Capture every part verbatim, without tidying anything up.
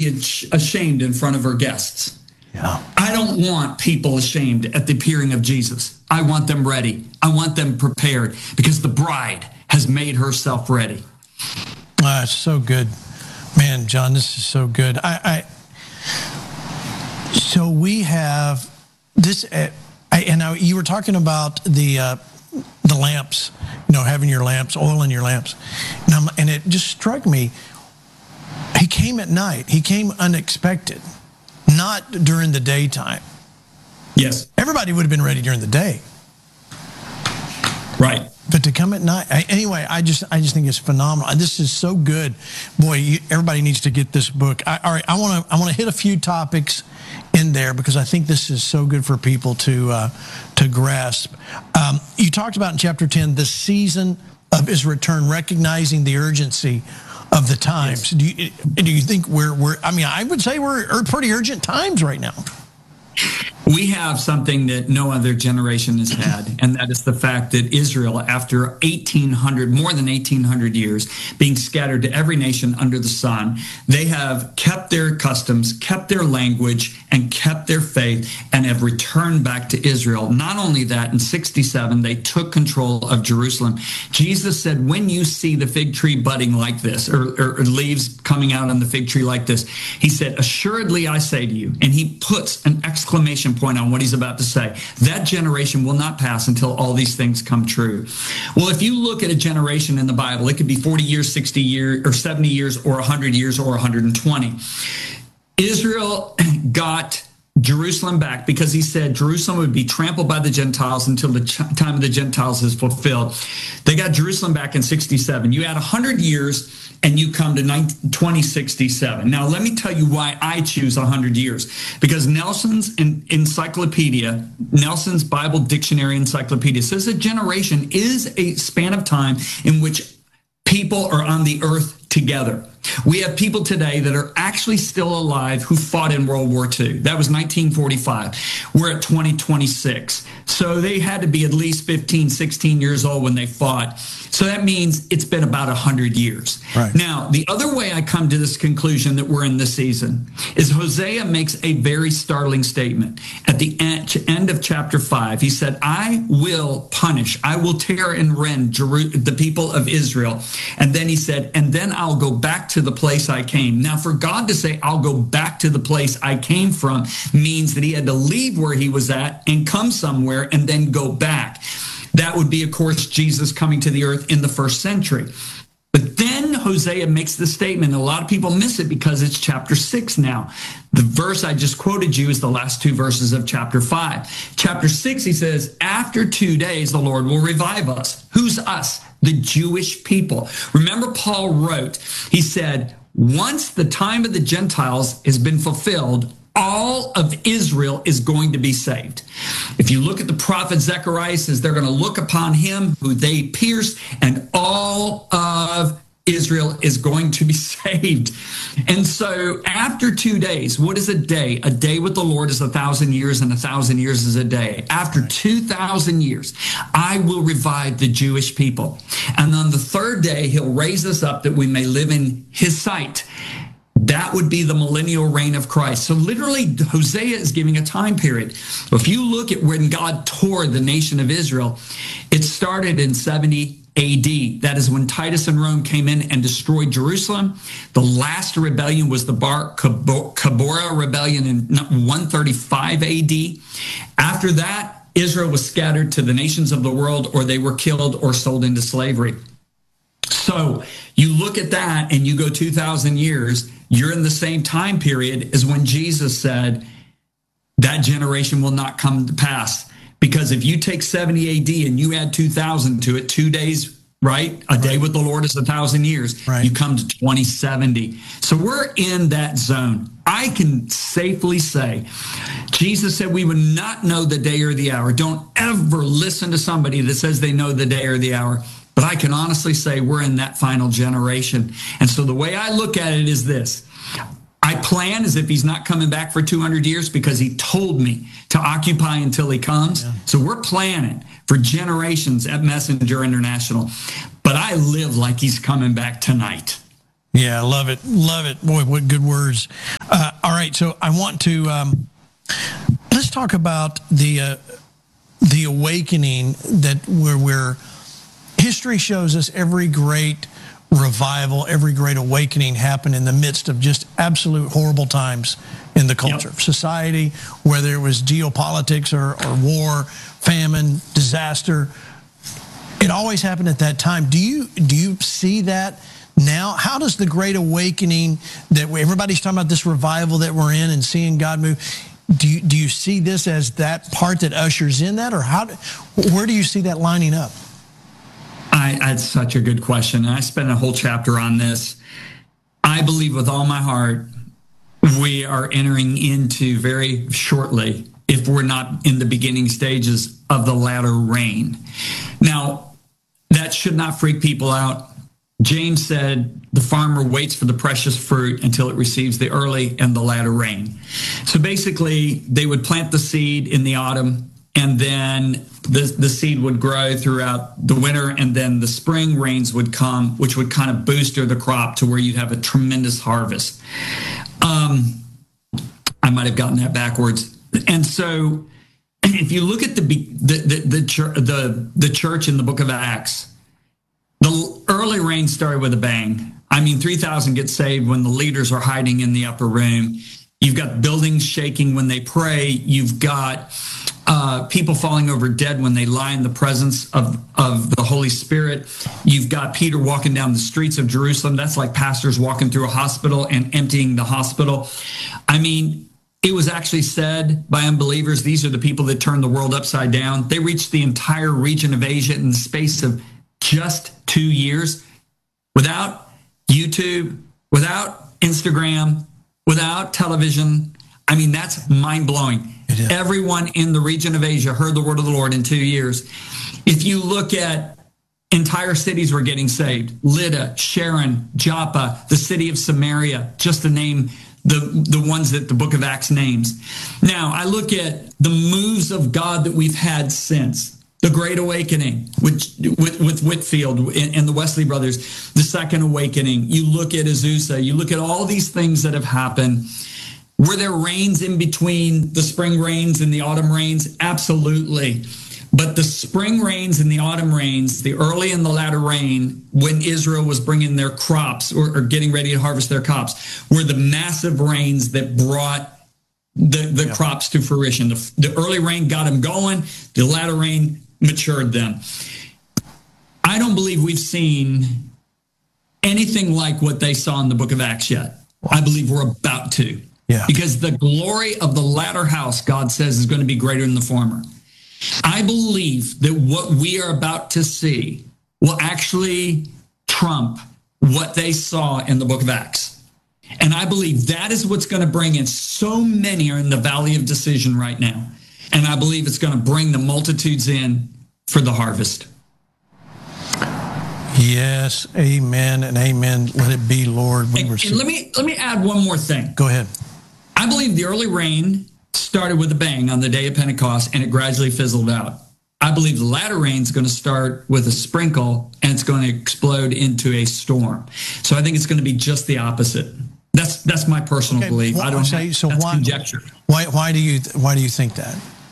be ashamed in front of her guests. Yeah. I don't want people ashamed at the appearing of Jesus. I want them ready. I want them prepared because the bride has made herself ready. Ah, it's so good. Man, John, this is so good. I, I so we have this, uh, I, and I, you were talking about the uh, the lamps, you know, having your lamps, oil in your lamps, and, I'm, and it just struck me. He came at night. He came unexpected, not during the daytime. Yes, everybody would have been ready during the day, right? But to come at night, I, anyway, I just, I just think it's phenomenal. This is so good, boy. You, everybody needs to get this book. I, all right, I want to, I want to hit a few topics in there because I think this is so good for people to, uh, to grasp. Um, you talked about in chapter ten the season of his return, recognizing the urgency of the times. Yes. Do you, do you think we're, we're? I mean, I would say we're, we're pretty urgent times right now. We have something that no other generation has had, and that is the fact that Israel, after eighteen hundred, more than eighteen hundred years, being scattered to every nation under the sun, they have kept their customs, kept their language, and kept their faith, and have returned back to Israel. Not only that, in sixty-seven, they took control of Jerusalem. Jesus said, when you see the fig tree budding like this, or, or, or leaves coming out on the fig tree like this, he said, assuredly I say to you, and he puts an exclamation point on what he's about to say. That generation will not pass until all these things come true. Well, if you look at a generation in the Bible, it could be forty years, sixty years, or seventy years, or one hundred years, or one hundred twenty. Israel got Jerusalem back because he said Jerusalem would be trampled by the Gentiles until the ch- time of the Gentiles is fulfilled. They got Jerusalem back in sixty-seven. You add one hundred years and you come to twenty sixty-seven. Now, let me tell you why I choose one hundred years. Because Nelson's encyclopedia, Nelson's Bible Dictionary Encyclopedia, says a generation is a span of time in which people are on the earth together. We have people today that are actually still alive who fought in World War Two. That was nineteen forty-five. We're at twenty twenty-six. So they had to be at least fifteen, sixteen years old when they fought. So that means it's been about one hundred years. Right. Now, the other way I come to this conclusion that we're in this season is Hosea makes a very startling statement. At the end of chapter five, he said, I will punish, I will tear and rend Jeru- the people of Israel. And then he said, and then I'll go back to the place I came. Now, for God to say, I'll go back to the place I came from means that he had to leave where he was at and come somewhere and then go back. That would be, of course, Jesus coming to the earth in the first century. But then Hosea makes the statement, and a lot of people miss it because it's chapter six now. The verse I just quoted you is the last two verses of chapter five. Chapter six, he says, after two days, the Lord will revive us. Who's us? The Jewish people. Remember, Paul wrote, he said, once the time of the Gentiles has been fulfilled, all of Israel is going to be saved. If you look at the prophet Zechariah, it says they're going to look upon him who they pierced, and all of Israel is going to be saved. And so after two days, what is a day? A day with the Lord is a thousand years, and a thousand years is a day. After two thousand years, I will revive the Jewish people. And on the third day, he'll raise us up that we may live in his sight. That would be the millennial reign of Christ. So literally, Hosea is giving a time period. If you look at when God tore the nation of Israel, it started in seventy A D. That is when Titus and Rome came in and destroyed Jerusalem. The last rebellion was the Bar Kokhba rebellion in one thirty-five A D. After that, Israel was scattered to the nations of the world, or they were killed or sold into slavery. So you look at that and you go two thousand years, you're in the same time period as when Jesus said that generation will not come to pass. Because if you take seventy A D and you add two thousand to it, two days, right? A day with the Lord is a thousand years. Right. You come to twenty seventy. So we're in that zone. I can safely say, Jesus said we would not know the day or the hour. Don't ever listen to somebody that says they know the day or the hour. But I can honestly say we're in that final generation. And so the way I look at it is this. I plan as if he's not coming back for two hundred years because he told me to occupy until he comes. Yeah. So we're planning for generations at Messenger International. But I live like he's coming back tonight. Yeah, love it. Love it. Boy, what good words. Uh, all right, so I want to, um, let's talk about the uh, the awakening that where we're, history shows us every great revival, every great awakening happened in the midst of just absolute horrible times in the culture, yep. society, whether it was geopolitics or, or war, famine, disaster. It always happened at that time. Do you do you see that now? How does the Great Awakening that we, everybody's talking about, this revival that we're in and seeing God move? Do you, do you see this as that part that ushers in that, or how? Where do you see that lining up? I, that's such a good question, and I spent a whole chapter on this. I believe with all my heart we are entering into very shortly, if we're not in the beginning stages of the latter rain. Now, that should not freak people out. James said the farmer waits for the precious fruit until it receives the early and the latter rain. So basically, they would plant the seed in the autumn, and then the, the seed would grow throughout the winter, and then the spring rains would come, which would kind of booster the crop to where you'd have a tremendous harvest. Um, I might have gotten that backwards. And so if you look at the the the the, church, the the church in the book of Acts, the early rain started with a bang. I mean, three thousand get saved when the leaders are hiding in the upper room. You've got buildings shaking when they pray. You've got uh, people falling over dead when they lie in the presence of, of the Holy Spirit. You've got Peter walking down the streets of Jerusalem. That's like pastors walking through a hospital and emptying the hospital. I mean, it was actually said by unbelievers, these are the people that turned the world upside down. They reached the entire region of Asia in the space of just two years without YouTube, without Instagram, without television. I mean, that's mind-blowing. Everyone in the region of Asia heard the word of the Lord in two years. If you look at entire cities were getting saved, Lydda, Sharon, Joppa, the city of Samaria, just to name the, the ones that the book of Acts names. Now, I look at the moves of God that we've had since the Great Awakening with, with, with Whitfield and, and the Wesley brothers, the Second Awakening. You look at Azusa, you look at all these things that have happened. Were there rains in between the spring rains and the autumn rains? Absolutely. But the spring rains and the autumn rains, the early and the latter rain, when Israel was bringing their crops or, or getting ready to harvest their crops, were the massive rains that brought the, the yeah. crops to fruition. The, the early rain got them going. The latter rain matured them. I don't believe we've seen anything like what they saw in the book of Acts yet. I believe we're about to. Yeah. Because the glory of the latter house, God says, is going to be greater than the former. I believe that what we are about to see will actually trump what they saw in the book of Acts. And I believe that is what's going to bring in. So many are in the valley of decision right now. And I believe it's going to bring the multitudes in for the harvest. Yes, amen and amen. Let it be, Lord. We and, receive. and let me let me add one more thing. Go ahead. I believe the early rain started with a bang on the day of Pentecost, and it gradually fizzled out. I believe the latter rain is going to start with a sprinkle, and it's going to explode into a storm. So I think it's going to be just the opposite. That's that's my personal okay, belief. Well, I don't say, have, so that's why, conjecture. Why why do you why do you think that?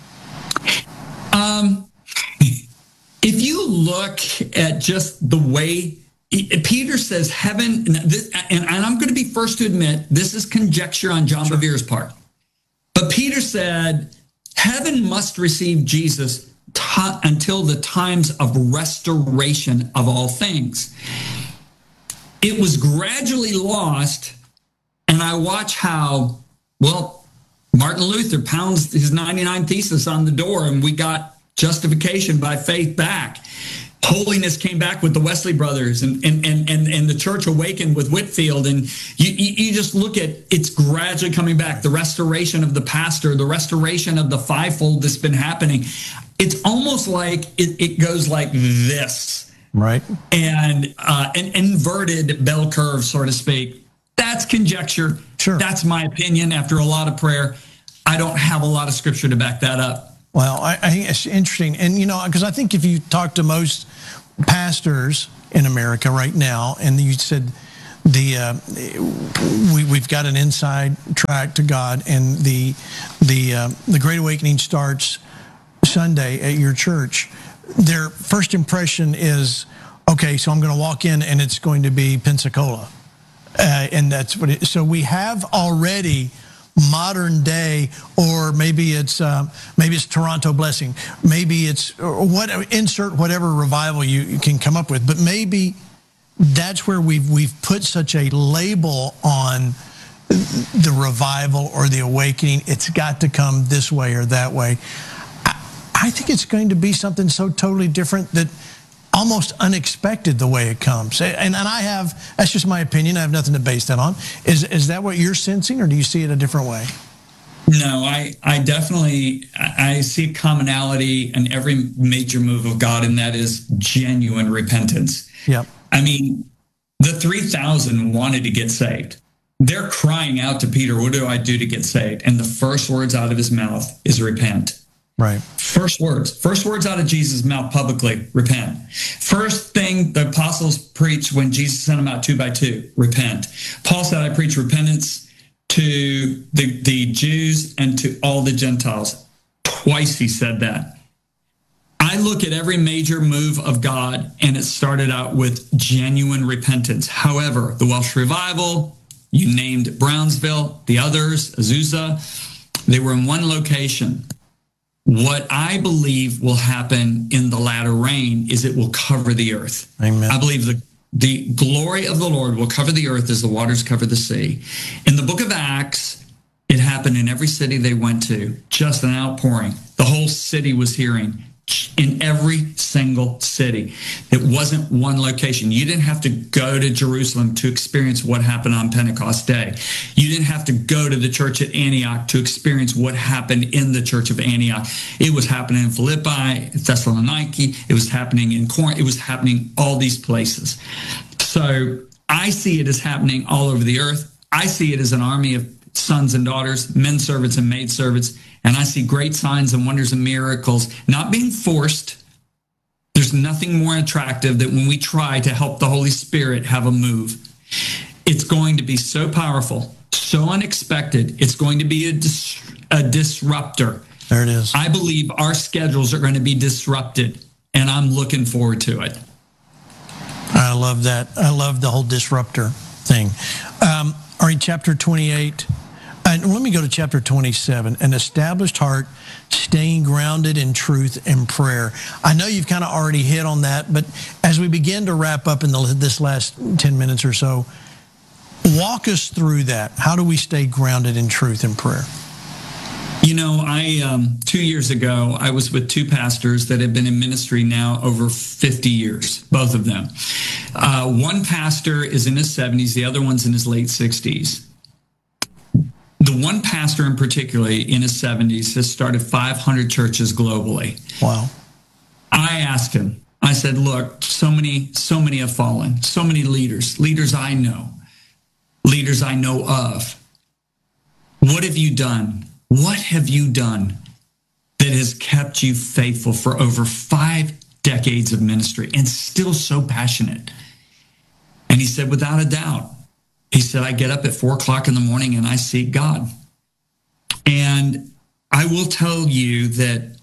Um, if you look at just the way Peter says heaven, and, this, and, and I'm going to be first to admit this is conjecture on John sure. Bevere's part, but Peter said heaven must receive Jesus t- until the times of restoration of all things. It was gradually lost, and I watch how, well, Martin Luther pounds his ninety-nine Thesis on the door, and we got justification by faith back. Holiness came back with the Wesley brothers, and and and and, and the church awakened with Whitfield. And you, you you just look at it's gradually coming back. The restoration of the pastor, the restoration of the fivefold that's been happening. It's almost like it, it goes like this, right? And uh, an inverted bell curve, so to speak. That's conjecture. Sure. That's my opinion after a lot of prayer. I don't have a lot of scripture to back that up. Well, I, I think it's interesting. And, you know, because I think if you talk to most pastors in America right now, and you said the uh, we we've got an inside track to God, and the the uh, the Great Awakening starts Sunday at your church. Their first impression is, okay, so I'm going to walk in and it's going to be Pensacola, uh, and that's what. It, so we have already modern day, or maybe it's uh, maybe it's Toronto Blessing, maybe it's or what insert whatever revival you, you can come up with, but maybe that's where we've we've put such a label on the revival or the awakening. It's got to come this way or that way. I, I think it's going to be something so totally different, that almost unexpected the way it comes. And, and I have, that's just my opinion, I have nothing to base that on. Is is that what you're sensing, or do you see it a different way? No, I, I definitely, I see commonality in every major move of God, and that is genuine repentance. Yep. I mean, the three thousand wanted to get saved. They're crying out to Peter, what do I do to get saved? And the first words out of his mouth is repent. Right. First words, first words out of Jesus' mouth publicly, repent. First thing the apostles preached when Jesus sent them out two by two, repent. Paul said, I preach repentance to the, the Jews and to all the Gentiles. Twice he said that. I look at every major move of God, and it started out with genuine repentance. However, the Welsh Revival, you named Brownsville, the others, Azusa, they were in one location. What I believe will happen in the latter rain is it will cover the earth. Amen. I believe the, the glory of the Lord will cover the earth as the waters cover the sea. In the book of Acts, it happened in every city they went to, just an outpouring. The whole city was hearing. In every single city. It wasn't one location. You didn't have to go to Jerusalem to experience what happened on Pentecost Day. You didn't have to go to the church at Antioch to experience what happened in the church of Antioch. It was happening in Philippi, Thessaloniki. It was happening in Corinth. It was happening all these places. So I see it as happening all over the earth. I see it as an army of sons and daughters, men servants and maid servants. And I see great signs and wonders and miracles not being forced. There's nothing more attractive than when we try to help the Holy Spirit have a move. It's going to be so powerful, so unexpected. It's going to be a, dis- a disruptor. There it is. I believe our schedules are going to be disrupted, and I'm looking forward to it. I love that. I love the whole disruptor thing. Um, all right, chapter twenty-eight. And let me go to chapter twenty-seven, an established heart, staying grounded in truth and prayer. I know you've kind of already hit on that, but as we begin to wrap up in the, this last ten minutes or so, walk us through that. How do we stay grounded in truth and prayer? You know, I um, two years ago, I was with two pastors that have been in ministry now over fifty years, both of them. Uh, one pastor is in his seventies, the other one's in his late sixties. The one pastor in particular in his seventies has started five hundred churches globally. Wow. I asked him, I said, look, so many, so many have fallen, so many leaders, leaders I know, leaders I know of. What have you done? What have you done that has kept you faithful for over five decades of ministry and still so passionate? And he said, without a doubt. He said, I get up at four o'clock in the morning and I seek God. And I will tell you that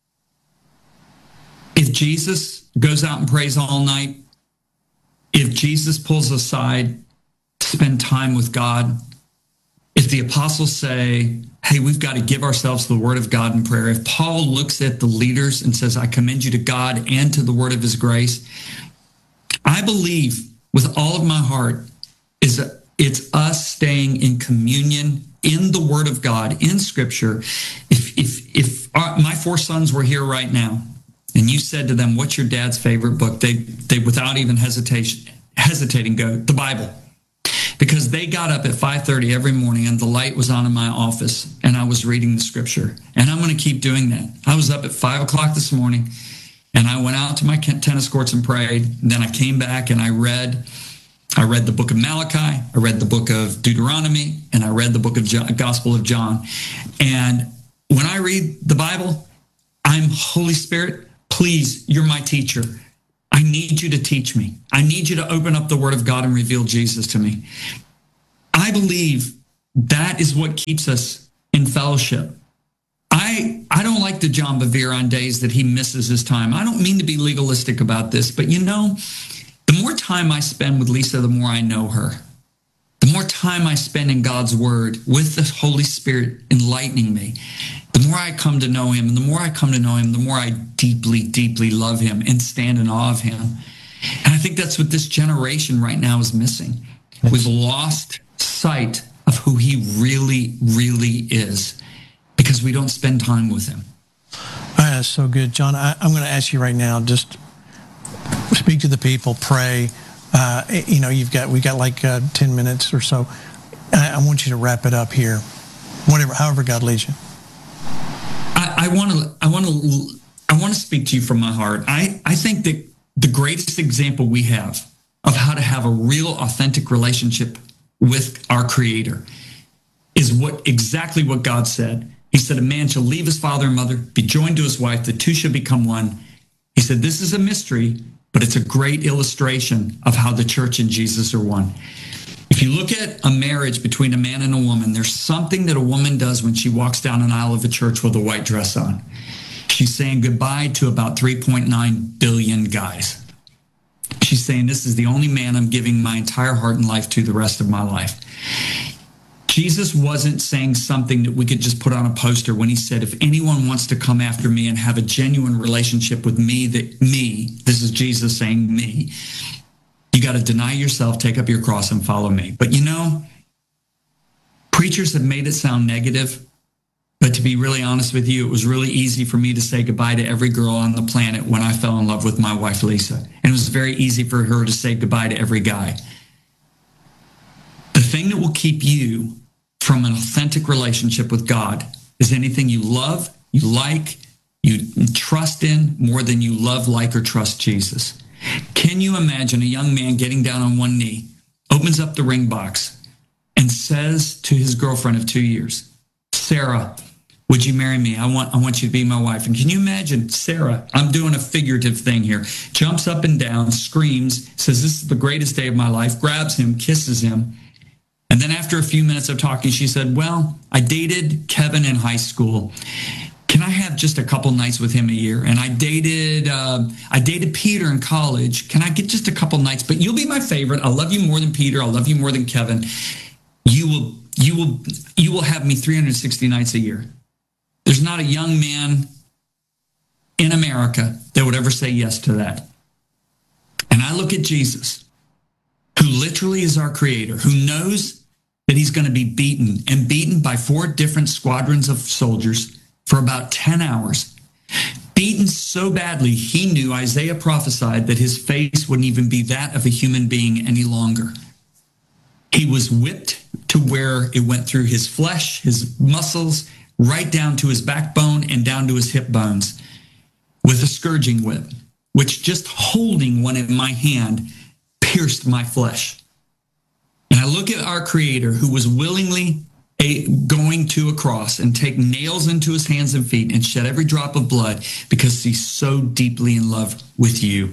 if Jesus goes out and prays all night, if Jesus pulls aside to spend time with God, if the apostles say, hey, we've got to give ourselves to the word of God in prayer, if Paul looks at the leaders and says, I commend you to God and to the word of his grace, I believe with all of my heart is that it's us staying in communion in the Word of God, in Scripture. If if if our, my four sons were here right now, and you said to them, "What's your dad's favorite book?" They they without even hesitation hesitating go, "The Bible," because they got up at five thirty every morning, and the light was on in my office, and I was reading the Scripture. And I'm going to keep doing that. I was up at five o'clock this morning, and I went out to my tennis courts and prayed. And then I came back and I read. I read the book of Malachi, I read the book of Deuteronomy, and I read the book of John, Gospel of John. And when I read the Bible, I'm Holy Spirit, please, you're my teacher. I need you to teach me. I need you to open up the Word of God and reveal Jesus to me. I believe that is what keeps us in fellowship. I, I don't like the John Bevere on days that he misses his time. I don't mean to be legalistic about this, but you know, the more time I spend with Lisa, the more I know her. The more time I spend in God's Word with the Holy Spirit enlightening me, the more I come to know him. And the more I come to know him, the more I deeply, deeply love him and stand in awe of him. And I think that's what this generation right now is missing. We've lost sight of who he really, really is because we don't spend time with him. Ah, that's so good. John, I, I'm going to ask you right now, just speak to the people, pray. Uh, you know, you've got, we got like uh, ten minutes or so. I, I want you to wrap it up here, whatever, however God leads you. I want to, I want to, I want to speak to you from my heart. I, I think that the greatest example we have of how to have a real, authentic relationship with our Creator is what exactly what God said. He said, a man shall leave his father and mother, be joined to his wife, the two shall become one. He said, this is a mystery, but it's a great illustration of how the church and Jesus are one. If you look at a marriage between a man and a woman, there's something that a woman does when she walks down an aisle of a church with a white dress on. She's saying goodbye to about three point nine billion guys. She's saying, this is the only man I'm giving my entire heart and life to the rest of my life. Jesus wasn't saying something that we could just put on a poster when he said, if anyone wants to come after me and have a genuine relationship with me, that me, this is Jesus saying me, you got to deny yourself, take up your cross, and follow me. But you know, preachers have made it sound negative. But to be really honest with you, it was really easy for me to say goodbye to every girl on the planet when I fell in love with my wife, Lisa. And it was very easy for her to say goodbye to every guy. The thing that will keep you from an authentic relationship with God is anything you love, you like, you trust in more than you love, like, or trust Jesus. Can you imagine a young man getting down on one knee, opens up the ring box, and says to his girlfriend of two years, Sarah, would you marry me? I want I want you to be my wife. And can you imagine Sarah, I'm doing a figurative thing here, jumps up and down, screams, says, this is the greatest day of my life, grabs him, kisses him. And then after a few minutes of talking, she said, well, I dated Kevin in high school. Can I have just a couple nights with him a year? And I dated uh, I dated Peter in college. Can I get just a couple nights? But you'll be my favorite. I love you more than Peter. I love you more than Kevin. You will you will you will have me three hundred sixty nights a year. There's not a young man in America that would ever say yes to that. And I look at Jesus, who literally is our creator, who knows that he's going to be beaten and beaten by four different squadrons of soldiers for about ten hours. Beaten so badly, he knew, Isaiah prophesied, that his face wouldn't even be that of a human being any longer. He was whipped to where it went through his flesh, his muscles, right down to his backbone and down to his hip bones with a scourging whip, which just holding one in my hand pierced my flesh. And I look at our Creator, who was willingly a, going to a cross and take nails into his hands and feet and shed every drop of blood because he's so deeply in love with you.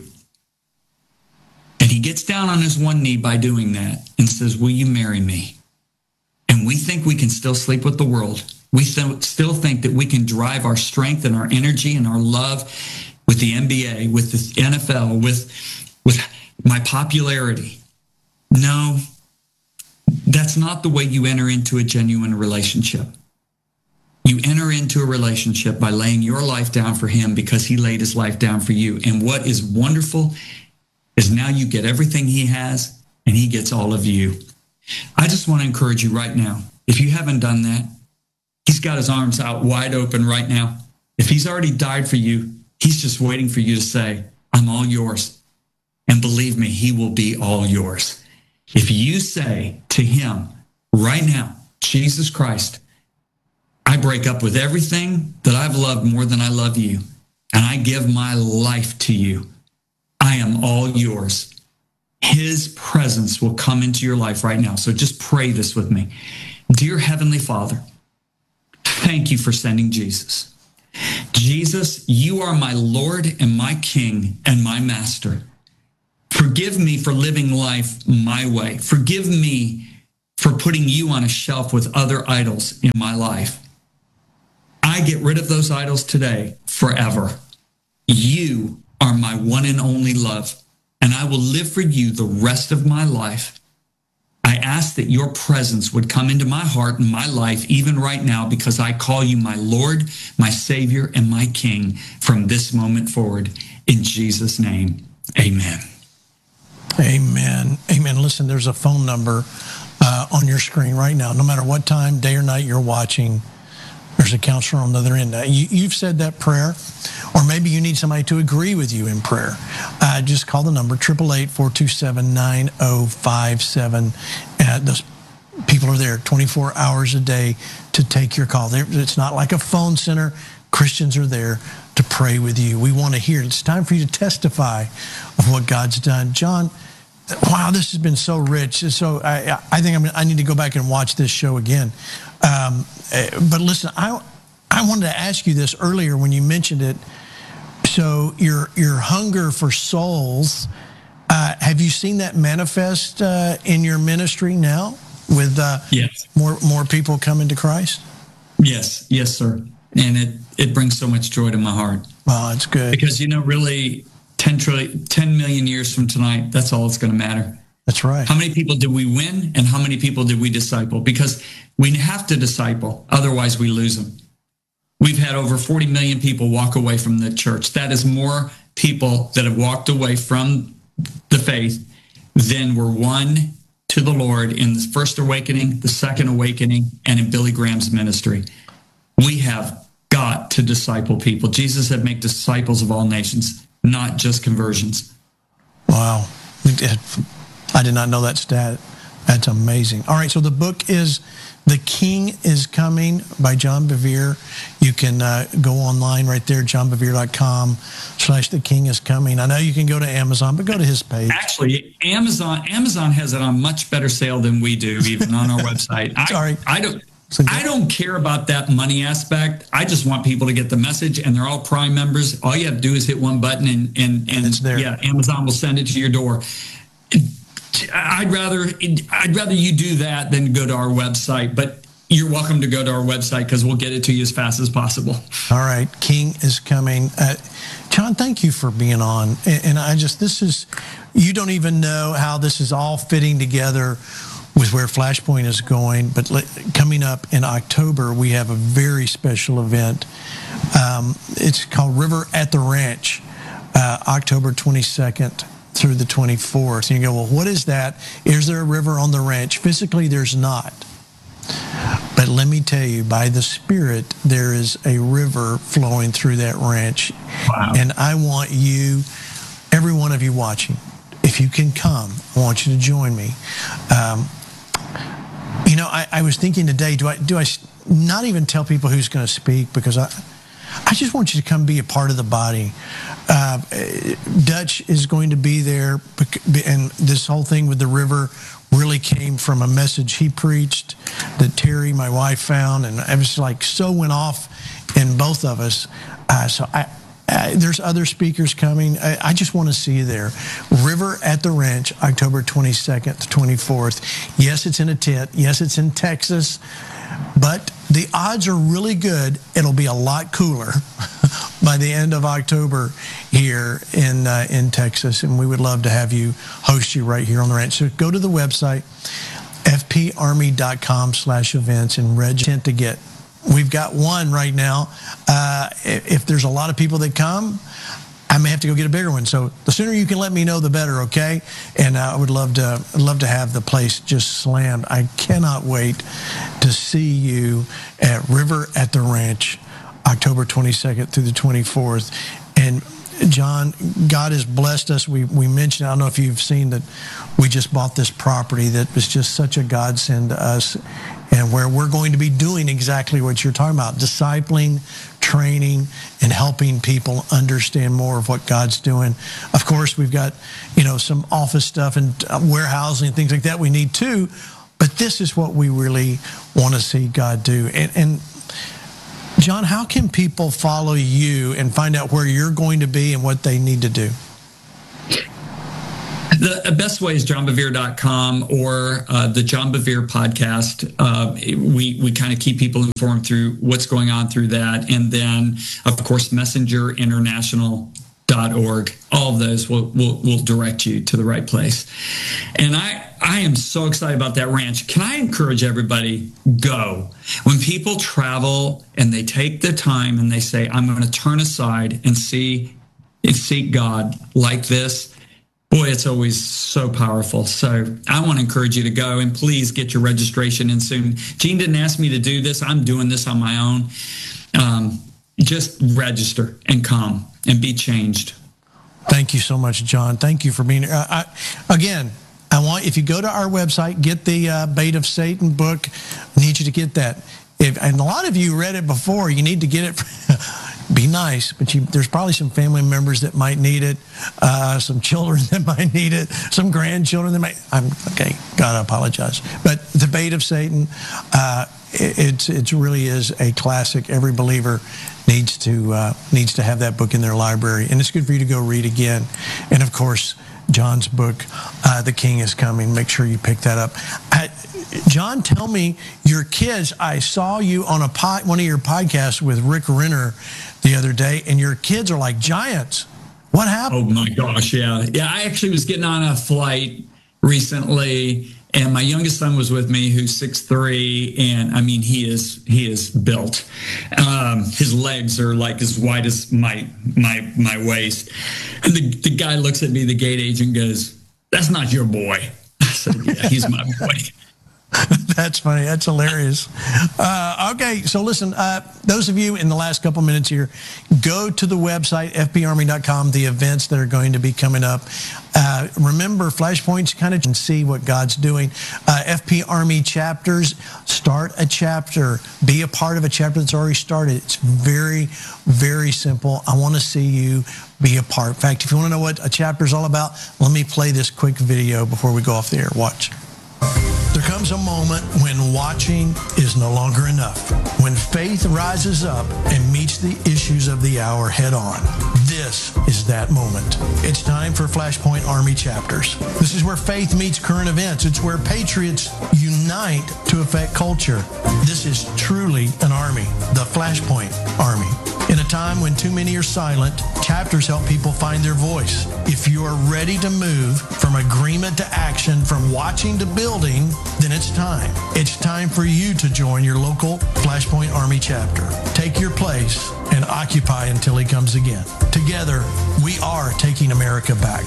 And he gets down on his one knee by doing that and says, will you marry me? And we think we can still sleep with the world. We th- still think that we can drive our strength and our energy and our love with the N B A, with the N F L, with, with my popularity. No, that's not the way you enter into a genuine relationship. You enter into a relationship by laying your life down for him because he laid his life down for you. And what is wonderful is now you get everything he has and he gets all of you. I just want to encourage you right now. If you haven't done that, he's got his arms out wide open right now. If he's already died for you, he's just waiting for you to say, I'm all yours. And believe me, he will be all yours. If you say to him right now, Jesus Christ, I break up with everything that I've loved more than I love you, and I give my life to you. I am all yours. His presence will come into your life right now. So just pray this with me. Dear Heavenly Father, thank you for sending Jesus. Jesus, you are my Lord and my King and my Master. Forgive me for living life my way. Forgive me for putting you on a shelf with other idols in my life. I get rid of those idols today, forever. You are my one and only love, and I will live for you the rest of my life. I ask that your presence would come into my heart and my life even right now, because I call you my Lord, my Savior, and my King from this moment forward. In Jesus' name, amen. Amen. Amen. Listen, there's a phone number uh, on your screen right now. No matter what time, day or night you're watching, there's a counselor on the other end. Uh, you, you've said that prayer, or maybe you need somebody to agree with you in prayer. Uh, just call the number, eight eight eight, four two seven, nine zero five seven. Uh, those people are there twenty-four hours a day to take your call. They're, it's not like a phone center. Christians are there to pray with you. We want to hear it. It's time for you to testify of what God's done. John, wow, this has been so rich. So I, I think I'm, I need to go back and watch this show again. Um, but listen, I I wanted to ask you this earlier when you mentioned it. So your your hunger for souls, uh, have you seen that manifest uh, in your ministry now with uh, yes. more more people coming to Christ? Yes, yes, sir. And it, it brings so much joy to my heart. Wow, it's good. Because, you know, really, ten, trillion, ten million years from tonight, that's all that's going to matter. That's right. How many people did we win, and how many people did we disciple? Because we have to disciple, otherwise we lose them. We've had over forty million people walk away from the church. That is more people that have walked away from the faith than were won to the Lord in the first awakening, the second awakening, and in Billy Graham's ministry. We have got to disciple people. Jesus said, make disciples of all nations, not just conversions. Wow. I did not know that stat. That's amazing. All right, so the book is The King is Coming by John Bevere. You can uh, go online right there, john bevere dot com slash The King is Coming. I know you can go to Amazon, but go to his page. Actually, Amazon Amazon has it on much better sale than we do, even on our website. I, Sorry. I don't... I don't care about that money aspect. I just want people to get the message, and they're all Prime members. All you have to do is hit one button, and and, and it's there. Yeah, Amazon will send it to your door. I'd rather I'd rather you do that than go to our website. But you're welcome to go to our website, because we'll get it to you as fast as possible. All right, King is Coming. Uh, John, thank you for being on. And, and I just this is you don't even know how this is all fitting together with where Flashpoint is going. But coming up in October, we have a very special event. Um, it's called River at the Ranch, uh, October twenty-second through the twenty-fourth. And you go, well, what is that? Is there a river on the ranch? Physically, there's not. But let me tell you, by the Spirit, there is a river flowing through that ranch. Wow. And I want you, every one of you watching, if you can come, I want you to join me. Um, You know, I, I was thinking today, do I do I not even tell people who's going to speak, because I I just want you to come be a part of the body. Uh, Dutch is going to be there, and this whole thing with the river really came from a message he preached that Terry, my wife, found, and it was like so went off in both of us. Uh, so I. Uh, there's other speakers coming. I, I just want to see you there. River at the Ranch, October twenty-second to twenty-fourth. Yes, it's in a tent. Yes, it's in Texas. But the odds are really good it'll be a lot cooler by the end of October here in uh, in Texas. And we would love to have you, host you right here on the ranch. So go to the website, f p army dot com slash events, and register to get. We've got one right now. Uh, if there's a lot of people that come, I may have to go get a bigger one. So the sooner you can let me know, the better, okay? And uh, I would love to love to have the place just slammed. I cannot wait to see you at River at the Ranch, October twenty-second through the twenty-fourth. And John, God has blessed us. We we mentioned, I don't know if you've seen that we just bought this property that was just such a godsend to us, and where we're going to be doing exactly what you're talking about, discipling, training, and helping people understand more of what God's doing. Of course, we've got, you know, some office stuff and warehousing and things like that we need too, but this is what we really want to see God do. And, and John, how can people follow you and find out where you're going to be and what they need to do? The best way is john bevere dot com or uh, the John Bevere podcast. Uh, we we kind of keep people informed through what's going on through that. And then, of course, messenger international dot org. All of those will, will, will direct you to the right place. And I, I am so excited about that ranch. Can I encourage everybody, go. When people travel and they take the time and they say, I'm going to turn aside and see and seek God like this, boy, it's always so powerful. So I want to encourage you to go, and please get your registration in soon. Gene didn't ask me to do this. I'm doing this on my own. Um, just register and come and be changed. Thank you so much, John. Thank you for being here. Uh, I, again, I want, if you go to our website, get the uh, Bait of Satan book. I need you to get that. If, and a lot of you read it before. You need to get it. Be nice, but you, there's probably some family members that might need it, uh, some children that might need it, some grandchildren that might. I'm okay. God, I apologize. But the Bait of Satan, uh, it, it's it really is a classic. Every believer needs to uh, needs to have that book in their library, and it's good for you to go read again. And of course, John's book, uh, The King is Coming. Make sure you pick that up. I, John, tell me, your kids, I saw you on a pod, one of your podcasts with Rick Renner the other day, and your kids are like giants. What happened? Oh, my gosh, yeah. Yeah, I actually was getting on a flight recently, and my youngest son was with me, who's six three, and I mean, he is he is built. Um, his legs are like as wide as my my my waist. And the, the guy looks at me, the gate agent goes, "That's not your boy." I said, "Yeah, he's my boy." That's funny. That's hilarious. Uh, okay, so listen, uh, those of you in the last couple minutes here, go to the website, f p army dot com, the events that are going to be coming up. Uh, remember, Flashpoints kind of can see what God's doing. Uh, F P Army chapters, start a chapter. Be a part of a chapter that's already started. It's very, very simple. I want to see you be a part. In fact, if you want to know what a chapter is all about, let me play this quick video before we go off the air. Watch. There comes a moment when watching is no longer enough, when faith rises up and meets the issues of the hour head on. This is that moment. It's time for Flashpoint Army chapters. This is where faith meets current events. It's where patriots unite to affect culture. This is truly an army, the Flashpoint Army. In a time when too many are silent, chapters help people find their voice. If you are ready to move from agreement to action, from watching to building, then it's time. It's time for you to join your local Flashpoint Army chapter. Take your place and occupy until he comes again. Together, we are taking America back.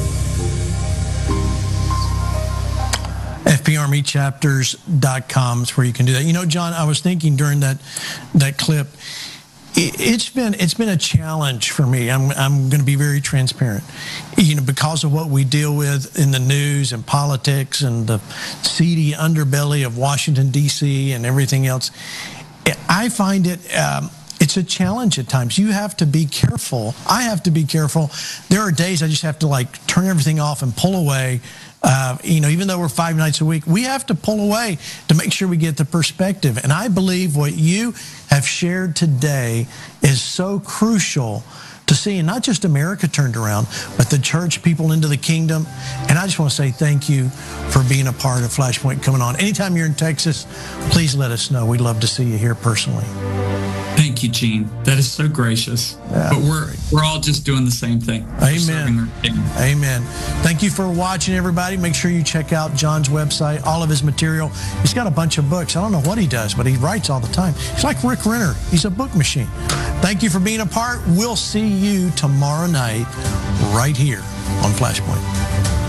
f p army chapters dot com is where you can do that. You know, John, I was thinking during that that clip, It's been it's been a challenge for me. I'm I'm going to be very transparent, you know, because of what we deal with in the news and politics and the seedy underbelly of Washington D C and everything else. I find it um, it's a challenge at times. You have to be careful. I have to be careful. There are days I just have to like turn everything off and pull away. Uh, you know, even though we're five nights a week, we have to pull away to make sure we get the perspective. And I believe what you have shared today is so crucial to seeing not just America turned around, but the church, people into the kingdom. And I just want to say thank you for being a part of Flashpoint coming on. Anytime you're in Texas, please let us know. We'd love to see you here personally. Thank you, Gene. That is so gracious. Yeah. But we're we're all just doing the same thing. Amen. Amen. Thank you for watching, everybody. Make sure you check out John's website, all of his material. He's got a bunch of books. I don't know what he does, but he writes all the time. He's like Rick Renner. He's a book machine. Thank you for being a part. We'll see you tomorrow night right here on Flashpoint.